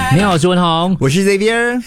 你好，我是文宏， 我是 Xavier。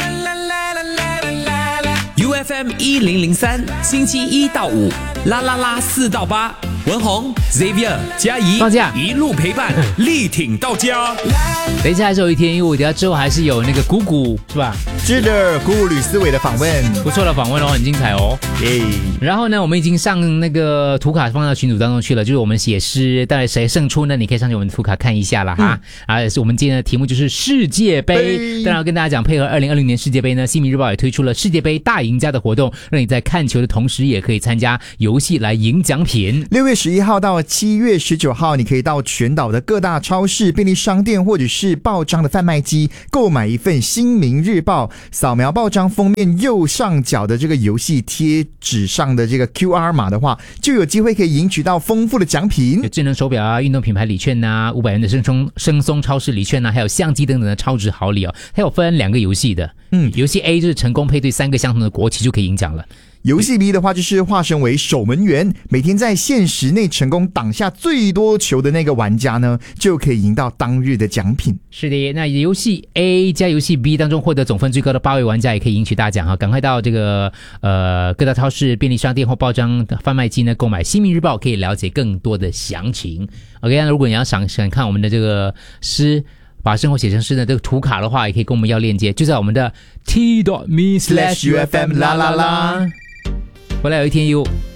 UFM 1003，星期一到五，啦啦啦4到8，文宏 Xavier 嘉怡放假一路陪伴，力挺到家。 等一下还是有一天，因为我等一下之后还是有那个谷谷是吧？ 是的，鼓舞吕思伟的访问， 不错的访问哦，很精彩哦。 耶！ 然后呢，我们已经上那个图卡放到群组当中去了，就是我们写诗，到底谁胜出呢？你可以上去我们的图卡看一下啦哈。是我们今天的题目就是世界杯。当然要跟大家讲，配合2020年世界杯呢，新民日报也推出了世界杯大赢家的活动，让你在看球的同时也可以参加游戏来赢奖品。 6月11号到7月19号，你可以到全岛的各大超市、便利商店或者是报章的贩卖机购买一份新民日报，扫描报章封面右上角的这个游戏贴纸上的这个 QR 码的话，就有机会可以赢取到丰富的奖品， 有智能手表啊、运动品牌礼券啊、500元的生松超市礼券啊，还有相机等等的超值好礼哦。它有分2个游戏的，游戏 A 就是成功配对3个相同的国旗就可以赢奖了。 游戏 B 的话就是化身为守门员，每天在限时内成功挡下最多球的那个玩家呢，就可以赢到当日的奖品。 是的，那游戏 A 加游戏 B 当中获得总分最高的8位玩家也可以赢取大奖哈！赶快到这个各大超市、便利商店或报章贩卖机呢购买《新民日报》，可以了解更多的详情。OK， 那如果你要想看我们的这个诗，把生活写成诗的这个图卡的话，也可以跟我们要链接，就在我们的 t.me/UFM 啦啦啦。回来有一天有